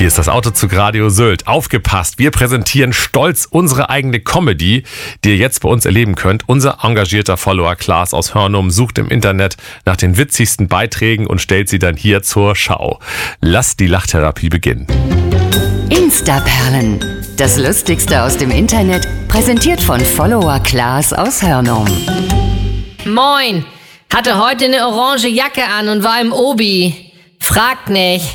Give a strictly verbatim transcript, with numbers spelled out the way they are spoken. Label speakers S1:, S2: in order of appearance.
S1: Hier ist das Autozug Radio Sylt. Aufgepasst, wir präsentieren stolz unsere eigene Comedy, die ihr jetzt bei uns erleben könnt. Unser engagierter Follower Klaas aus Hörnum sucht im Internet nach den witzigsten Beiträgen und stellt sie dann hier zur Schau. Lasst die Lachtherapie beginnen.
S2: Instaperlen. Das Lustigste aus dem Internet, präsentiert von Follower Klaas aus Hörnum.
S3: Moin, hatte heute eine orange Jacke an und war im Obi. Fragt nicht.